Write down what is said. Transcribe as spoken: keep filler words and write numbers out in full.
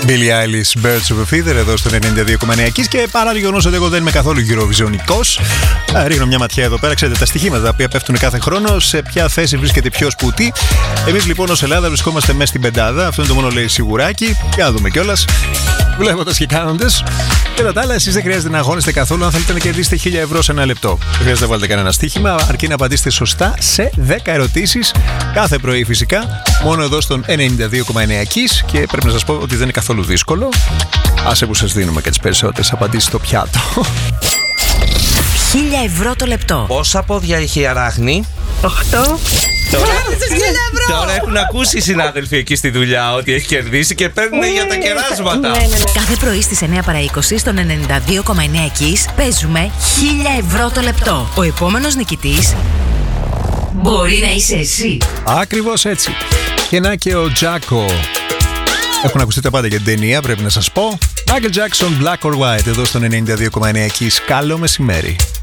Billie Eilish, Birds of a Feather, εδώ στο ενενήντα δύο κόμμα εννέα Kiss. Και παρά το γεγονός ότι εγώ δεν είμαι καθόλου Eurovisionικός, ρίχνω μια ματιά εδώ πέρα. Ξέρετε τα στοιχήματα τα οποία πέφτουν κάθε χρόνο, σε ποια θέση βρίσκεται ποιος που τι. Εμείς λοιπόν ως Ελλάδα βρισκόμαστε μέσα στην πεντάδα. Αυτό είναι το μόνο λέει σιγουράκι. Για να δούμε κιόλας. Βλέποντας και κάνοντας. Και τα άλλα, εσείς δεν χρειάζεται να αγώνεστε καθόλου αν θέλετε να κερδίσετε χίλια ευρώ σε ένα λεπτό. Δεν χρειάζεται να βάλετε κανένα στοίχημα, αρκεί να απαντήσετε σωστά σε δέκα ερωτήσεις κάθε πρωί φυσικά. Μόνο εδώ στον ενενήντα δύο κόμμα εννέα Kiss. Και πρέπει να σας πω ότι δεν είναι καθόλου δύσκολο. Άσε που σας δίνουμε και τις περισσότερες απαντήσεις στο πιάτο. χίλια ευρώ το λεπτό. Πόσα πόδια είχε η αράχνη? Οχτώ. Τώρα, τώρα έχουν ακούσει οι συνάδελφοι εκεί στη δουλειά ότι έχει κερδίσει και παίρνουν Ναι, για τα ναι, κεράσματα. ναι, ναι, ναι. Κάθε πρωί στις εννέα παρά είκοσι στον ενενήντα δύο κόμμα εννέα Kiss παίζουμε χίλια ευρώ το λεπτό. Ο επόμενος νικητής μπορεί να είσαι εσύ. Ακριβώς έτσι. Και να και ο Τζάκο. Έχουν ακουστεί τα πάντα για την ταινία, πρέπει να σας πω. Michael Jackson, Black or White, εδώ στον ενενήντα δύο κόμμα εννέα Kiss. Καλό μεσημέρι.